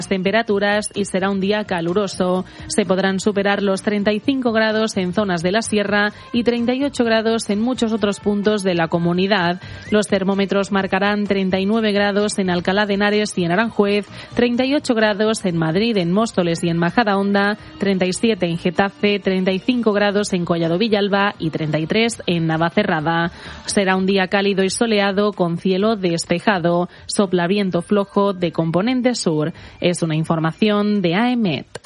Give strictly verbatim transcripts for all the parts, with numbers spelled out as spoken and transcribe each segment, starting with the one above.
temperaturas y será un día caluroso. Se podrán superar los treinta y cinco grados en zonas de la sierra y treinta y ocho grados en muchos otros puntos de la comunidad. Los termómetros marcarán treinta y nueve grados en Alcalá de Henares y en Aranjuez, treinta y ocho grados en Madrid, en Móstoles y en Majadahonda, treinta y siete en Getafe, treinta y cinco grados en Collado Villalba y treinta y tres en Navacerrada. Será un día cálido y soleado con cielo despejado. Sopla viento flojo de componente sur. Es una información de A E M E T.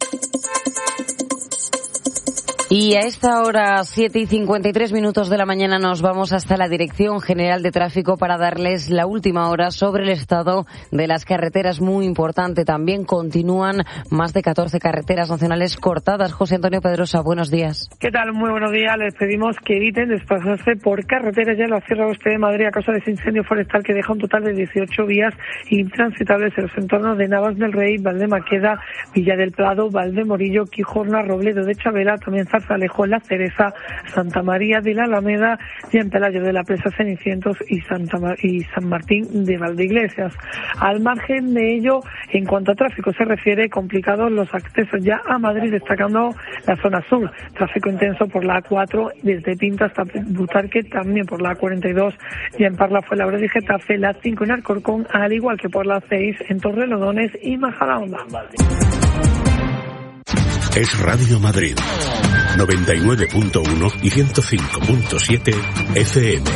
Y a esta hora, siete y cincuenta y tres minutos de la mañana, nos vamos hasta la Dirección General de Tráfico para darles la última hora sobre el estado de las carreteras. Muy importante, también continúan más de catorce carreteras nacionales cortadas. José Antonio Pedrosa, buenos días. ¿Qué tal? Muy buenos días. Les pedimos que eviten desplazarse por carreteras ya en la Sierra Oeste de Madrid a causa de ese incendio forestal que deja un total de dieciocho vías intransitables en los entornos de Navas del Rey, Valdemaqueda, Villa del Prado, Valdemorillo, Quijorna, Robledo de Chabela, también Zarzalejo, La Cereza, Santa María de la Alameda y en Pelayo de la Presa, Cenicientos y, Santa Mar- y San Martín de Valdeiglesias. Al margen de ello, en cuanto a tráfico se refiere, complicados los accesos ya a Madrid, destacando la zona sur. Tráfico intenso por la A cuatro desde Pinto hasta Butarque, también por la A cuarenta y dos y en Parla, Fuenlabrada y Getafe, la cinco en Alcorcón, al igual que por la seis en Torrelodones y Majadahonda. Es Radio Madrid, noventa y nueve punto uno y ciento cinco punto siete F M.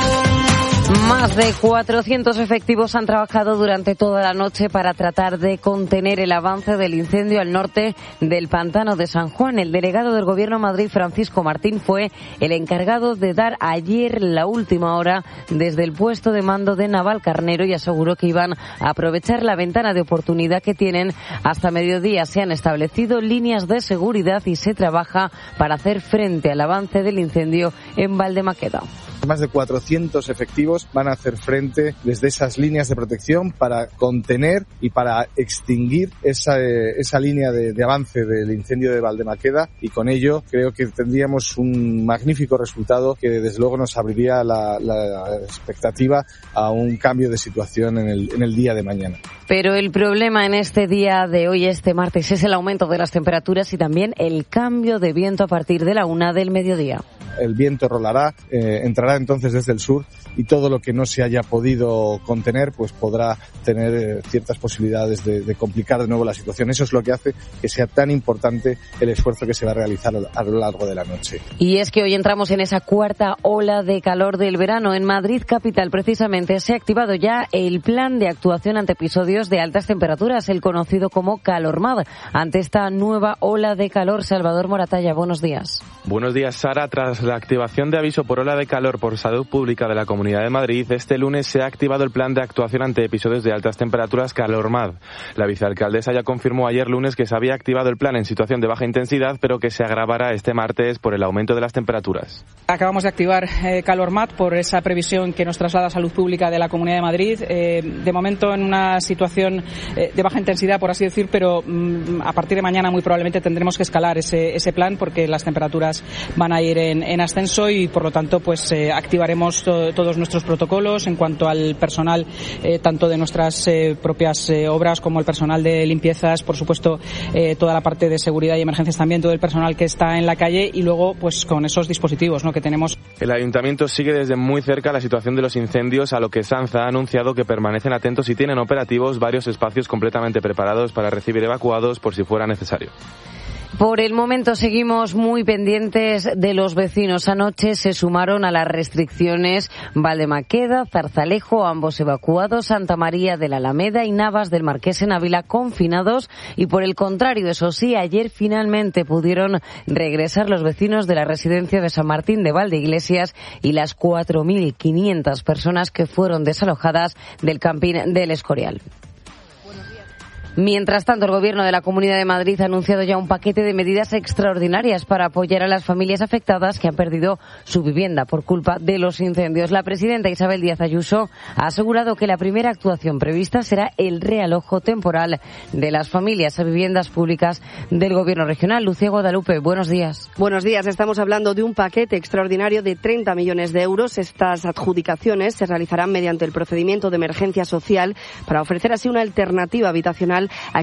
Más de cuatrocientos efectivos han trabajado durante toda la noche para tratar de contener el avance del incendio al norte del Pantano de San Juan. El delegado del Gobierno de Madrid, Francisco Martín, fue el encargado de dar ayer la última hora desde el puesto de mando de Navalcarnero y aseguró que iban a aprovechar la ventana de oportunidad que tienen hasta mediodía. Se han establecido líneas de seguridad y se trabaja para hacer frente al avance del incendio en Valdemaqueda. Más de cuatrocientos efectivos van a hacer frente desde esas líneas de protección para contener y para extinguir esa, esa línea de, de avance del incendio de Valdemaqueda, y con ello creo que tendríamos un magnífico resultado que desde luego nos abriría la, la expectativa a un cambio de situación en el, en el día de mañana. Pero el problema en este día de hoy, este martes, es el aumento de las temperaturas y también el cambio de viento a partir de la una del mediodía. El viento rolará, eh, entrará entonces desde el sur y todo lo que no se haya podido contener pues podrá tener eh, ciertas posibilidades de, de complicar de nuevo la situación. Eso es lo que hace que sea tan importante el esfuerzo que se va a realizar a lo largo de la noche. Y es que hoy entramos en esa cuarta ola de calor del verano. En Madrid capital, precisamente, se ha activado ya el plan de actuación ante episodios de altas temperaturas, el conocido como CalorMAD. Ante esta nueva ola de calor, Salvador Moratalla, buenos días. Buenos días, Sara. Tras la activación de aviso por ola de calor por Salud Pública de la Comunidad de Madrid, este lunes se ha activado el plan de actuación ante episodios de altas temperaturas CalorMAD. La vicealcaldesa ya confirmó ayer lunes que se había activado el plan en situación de baja intensidad, pero que se agravará este martes por el aumento de las temperaturas. Acabamos de activar eh, CalorMAD por esa previsión que nos traslada Salud Pública de la Comunidad de Madrid. Eh, de momento en una situación eh, de baja intensidad, por así decir, pero mm, a partir de mañana muy probablemente tendremos que escalar ese, ese plan porque las temperaturas van a ir en, en ascenso y por lo tanto pues eh, activaremos to- todos nuestros protocolos en cuanto al personal eh, tanto de nuestras eh, propias eh, obras como el personal de limpiezas, por supuesto eh, toda la parte de seguridad y emergencias también, todo el personal que está en la calle y luego pues con esos dispositivos, ¿no?, que tenemos. El ayuntamiento sigue desde muy cerca la situación de los incendios, a lo que Sanza ha anunciado que permanecen atentos y tienen operativos varios espacios completamente preparados para recibir evacuados por si fuera necesario. Por el momento seguimos muy pendientes de los vecinos. Anoche se sumaron a las restricciones Valdemaqueda, Zarzalejo, ambos evacuados, Santa María de la Alameda y Navas del Marqués en Ávila confinados. Y por el contrario, eso sí, ayer finalmente pudieron regresar los vecinos de la residencia de San Martín de Valdeiglesias y las cuatro mil quinientas personas que fueron desalojadas del camping del Escorial. Mientras tanto, el Gobierno de la Comunidad de Madrid ha anunciado ya un paquete de medidas extraordinarias para apoyar a las familias afectadas que han perdido su vivienda por culpa de los incendios. La presidenta Isabel Díaz Ayuso ha asegurado que la primera actuación prevista será el realojo temporal de las familias a viviendas públicas del Gobierno regional. Lucía Guadalupe, buenos días. Buenos días. Estamos hablando de un paquete extraordinario de treinta millones de euros. Estas adjudicaciones se realizarán mediante el procedimiento de emergencia social para ofrecer así una alternativa habitacional social